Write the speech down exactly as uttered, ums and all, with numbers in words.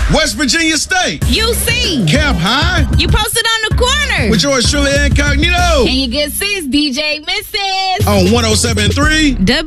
West Virginia State. U C. Cap High. You posted on the corner. With yours truly incognito. And your good sis, D J Missus On one oh seven point three.